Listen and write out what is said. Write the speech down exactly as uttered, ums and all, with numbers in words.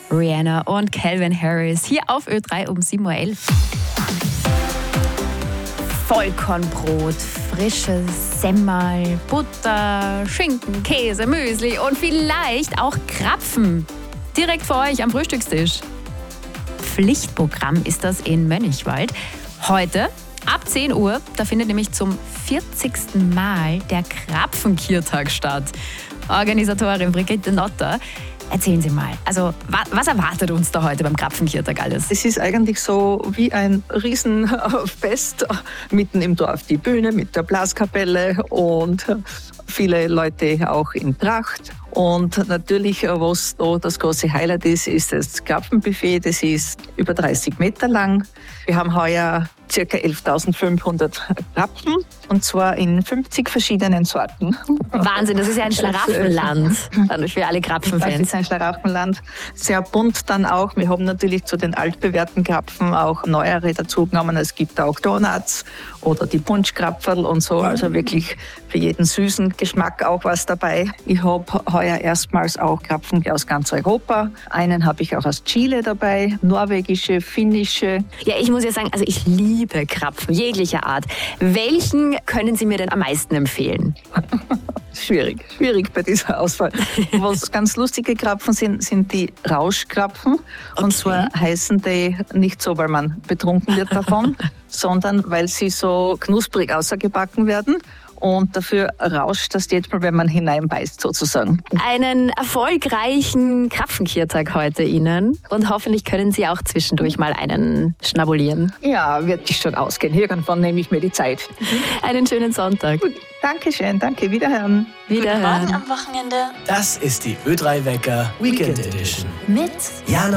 Rihanna und Calvin Harris hier auf Ö drei um sieben Uhr elf. Vollkornbrot, frisches Semmel, Butter, Schinken, Käse, Müsli und vielleicht auch Krapfen. Direkt vor euch am Frühstückstisch. Pflichtprogramm ist das in Mönchwald. Heute ab zehn Uhr, da findet nämlich zum vierzigsten Mal der Krapfenkirtag statt. Organisatorin Brigitte Notter. Erzählen Sie mal, also was erwartet uns da heute beim Krapfenkirtag alles? Es ist eigentlich so wie ein Riesenfest mitten im Dorf. Die Bühne mit der Blaskapelle und viele Leute auch in Tracht. Und natürlich, was da das große Highlight ist, ist das Krapfenbuffet. Das ist über dreißig Meter lang. Wir haben heuer ca. elftausendfünfhundert Krapfen und zwar in fünfzig verschiedenen Sorten. Wahnsinn, das ist ja ein Schlaraffenland für alle Krapfenfans. Das ist ein Schlaraffenland. Sehr bunt dann auch. Wir haben natürlich zu den altbewährten Krapfen auch neuere dazugenommen. Es gibt auch Donuts oder die Punschkrapferl und so. Also wirklich für jeden süßen Geschmack auch was dabei. Ich habe heuer erstmals auch Krapfen aus ganz Europa. Einen habe ich auch aus Chile dabei, norwegische, finnische. Ja, ich muss ja sagen, also ich liebe Krapfen jeglicher Art. Welchen können Sie mir denn am meisten empfehlen? Schwierig, schwierig bei dieser Auswahl. Was ganz lustige Krapfen sind, sind die Rauschkrapfen. Okay. Und zwar heißen die nicht so, weil man betrunken wird davon, sondern weil sie so knusprig außergebacken werden. Und dafür rauscht das jetzt mal, wenn man hineinbeißt sozusagen. Einen erfolgreichen Krapfenkirtag heute Ihnen. Und hoffentlich können Sie auch zwischendurch mal einen schnabulieren. Ja, wird sich schon ausgehen. Irgendwann nehme ich mir die Zeit. Einen schönen Sonntag. Gut, Dankeschön, danke. Wiederhören. Wiederhören. Guten Morgen am Wochenende. Das ist die Ö drei Wecker Weekend Edition. Mit Jana